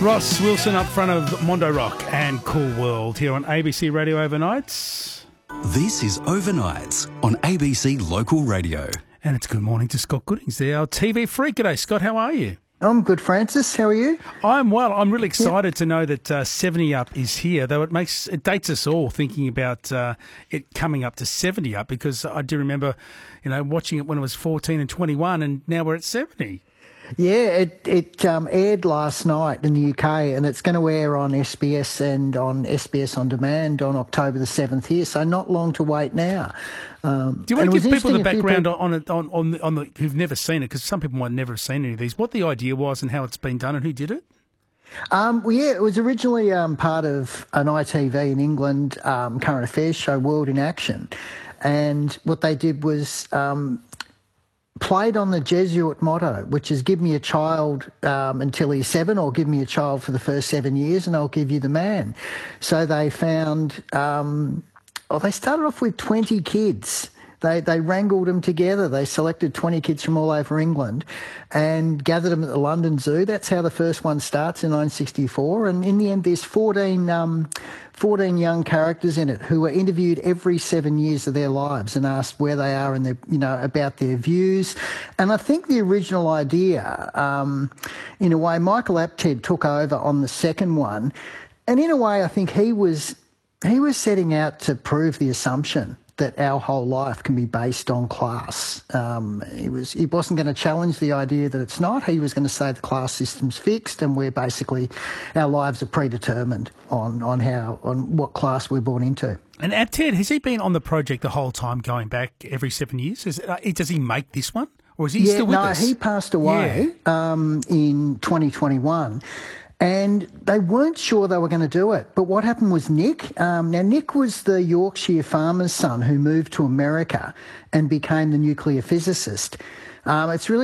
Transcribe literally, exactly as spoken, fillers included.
Ross Wilson up front of Mondo Rock and Cool World here on A B C Radio Overnights. This is Overnights on A B C Local Radio. And it's good morning to Scott Goodings there, our T V freak today. Scott, how are you? I'm good, Francis. How are you? I'm well. I'm really excited yeah. to know that uh, seventy Up is here, though it makes it dates us all thinking about uh, it coming up to seventy Up, because I do remember, you know, watching it when it was fourteen and twenty-one, and now we're at seventy. Yeah, it it um, aired last night in the U K, and it's going to air on S B S and on S B S On Demand on October the seventh here, so not long to wait now. Um, Do you want to give people the background people... on it, on on, the, on the, who've never seen it, because some people might never have seen any of these, what the idea was and how it's been done and who did it? Um, well, yeah, it was originally um, part of an I T V in England um, current affairs show, World in Action, and what they did was... Um, played on the Jesuit motto, which is give me a child um, until he's seven, or give me a child for the first seven years and I'll give you the man. So they found, um, oh, they started off with twenty kids. They they wrangled them together. They selected twenty kids from all over England and gathered them at the London Zoo. That's how the first one starts in nineteen sixty-four. And in the end, there's fourteen, um, fourteen young characters in it who were interviewed every seven years of their lives and asked where they are and their, you know, about their views. And I think the original idea, um, in a way, Michael Apted took over on the second one. And in a way, I think he was he was setting out to prove the assumption that our whole life can be based on class. Um, he was he wasn't going to challenge the idea that it's not. He was going to say the class system's fixed and we're basically, our lives are predetermined on, on how on what class we're born into. And Apted, has he been on the project the whole time, going back every seven years? Is, uh, does he make this one? Or is he yeah, still with no, us? No, he passed away yeah. um, in twenty twenty-one. And they weren't sure they were going to do it. But what happened was Nick, um, now Nick was the Yorkshire farmer's son who moved to America and became the nuclear physicist. Um, it's really